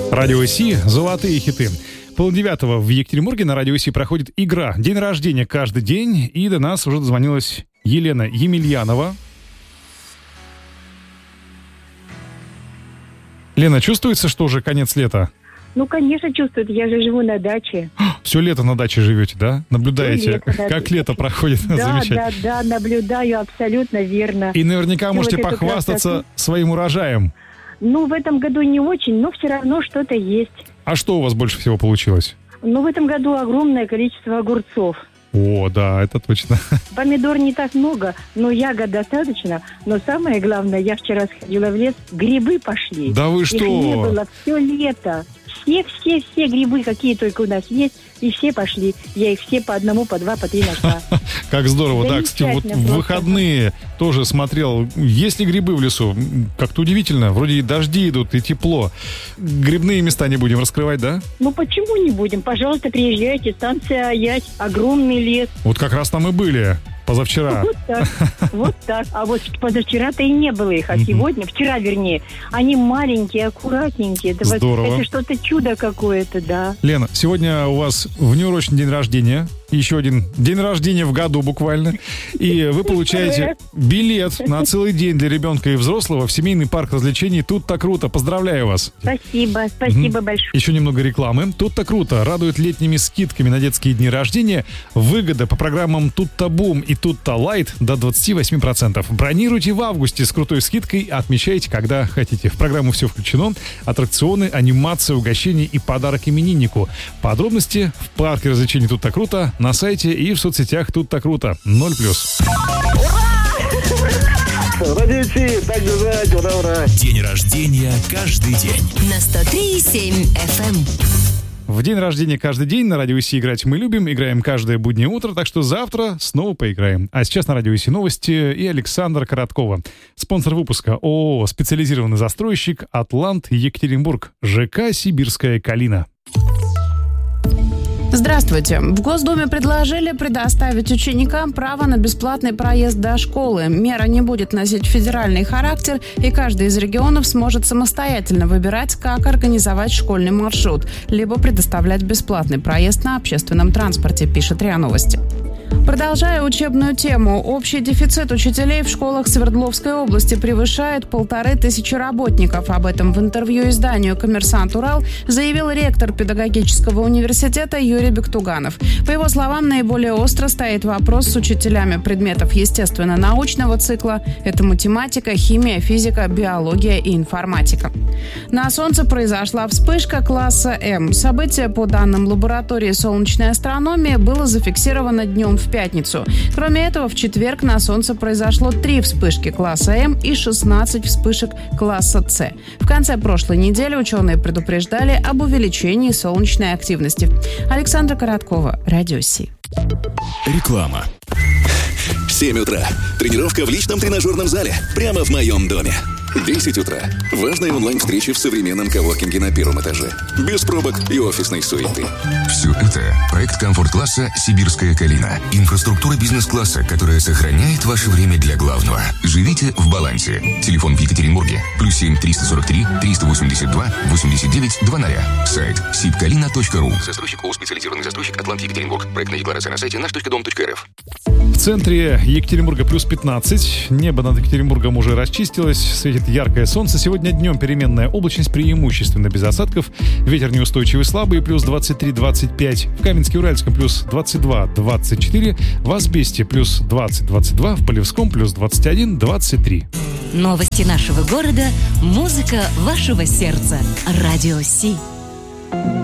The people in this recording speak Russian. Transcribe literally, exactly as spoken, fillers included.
Радио Си «Золотые хиты». Полдевятого в Екатеринбурге на Радио Си проходит игра «День рождения каждый день». И до нас уже дозвонилась Елена Емельянова. Лена, чувствуется, что уже конец лета? Ну, конечно, чувствует. Я же живу на даче. Все лето на даче живете, да? Наблюдаете, лето, как да, лето проходит? Да, замечательно. Да, да, наблюдаю, абсолютно верно. И наверняка Все можете вот похвастаться красоту. Своим урожаем. Ну, в этом году не очень, но все равно что-то есть. А что у вас больше всего получилось? Ну, в этом году огромное количество огурцов. О, да, это точно. Помидор не так много, но ягод достаточно. Но самое главное, я вчера сходила в лес, грибы пошли. Да вы что? Их не было все лето. Все-все-все грибы, какие только у нас есть, и все пошли. Я их все по одному, по два, по три нашла. Как здорово, да. Кстати, вот в выходные тоже смотрел, есть ли грибы в лесу. Как-то удивительно. Вроде и дожди идут, и тепло. Грибные места не будем раскрывать, да? Ну, почему не будем? Пожалуйста, приезжайте. Станция Аять, огромный лес. Вот как раз там и были. Позавчера. Вот так, вот так. А вот позавчера-то и не было их, а сегодня, вчера вернее, они маленькие, аккуратненькие. Это, здорово. Это что-то чудо какое-то, да. Лена, сегодня у вас внеурочный день рождения. Еще один день рождения в году буквально. И вы получаете билет на целый день для ребенка и взрослого в семейный парк развлечений «Тут-то круто». Поздравляю вас. Спасибо, спасибо угу. большое. Еще немного рекламы. «Тут-то круто» радует летними скидками на детские дни рождения. Выгода по программам «Тут-то бум» и «Тут-то лайт» до двадцать восемь процентов. Бронируйте в августе с крутой скидкой, отмечайте, когда хотите. В программу все включено. Аттракционы, анимация, угощения и подарок имениннику. Подробности в парке развлечений «Тут-то круто» на сайте и в соцсетях «Тут-то круто». Ноль плюс. Радио Си, так держать, ура, ура. День рождения каждый день. На сто три и семь эф эм. В день рождения каждый день на Радио Си играть мы любим. Играем каждое буднее утро, так что завтра снова поиграем. А сейчас на Радио Си новости и Александра Короткова. Спонсор выпуска ООО «Специализированный застройщик Атлант Екатеринбург». ЖК «Сибирская Калина». Здравствуйте. В Госдуме предложили предоставить ученикам право на бесплатный проезд до школы. Мера не будет носить федеральный характер, и каждый из регионов сможет самостоятельно выбирать, как организовать школьный маршрут, либо предоставлять бесплатный проезд на общественном транспорте, пишет РИА Новости. Продолжая учебную тему, общий дефицит учителей в школах Свердловской области превышает полторы тысячи работников. Об этом в интервью изданию «Коммерсант Урал» заявил ректор педагогического университета Юрий Бектуганов. По его словам, наиболее остро стоит вопрос с учителями предметов естественно-научного цикла. Это математика, химия, физика, биология и информатика. На Солнце произошла вспышка класса М. Событие, по данным лаборатории солнечной астрономии, было зафиксировано днем в пятницу. Кроме этого, в четверг на Солнце произошло три вспышки класса М и шестнадцать вспышек класса С. В конце прошлой недели ученые предупреждали об увеличении солнечной активности. Александра Короткова, Радио Си. Реклама. семь утра. Тренировка в личном тренажерном зале. Прямо в моем доме. десять утра. Важные онлайн-встречи в современном коворкинге на первом этаже. Без пробок и офисной суеты. Все это проект комфорт-класса «Сибирская Калина». Инфраструктура бизнес-класса, которая сохраняет ваше время для главного. Живите в балансе. Телефон в Екатеринбурге. Плюс семь триста сорок три триста восемьдесят два восемьдесят девять двадцать. Сайт сибкалина точка ру. Застройщик ООО «Специализированный застройщик Атлант Екатеринбург». Проектная декларация на сайте наш точка дом точка эр эф. В центре Екатеринбурга плюс пятнадцать. Небо над Екатеринбургом уже расчистилось. Светит яркое солнце. Сегодня днем переменная облачность, преимущественно без осадков. Ветер неустойчивый слабый, плюс двадцать три двадцать пять. В Каменске-Уральском плюс двадцать два двадцать четыре. В Асбесте плюс двадцать двадцать два. В Полевском плюс двадцать один двадцать три. Новости нашего города. Музыка вашего сердца. Радио Си.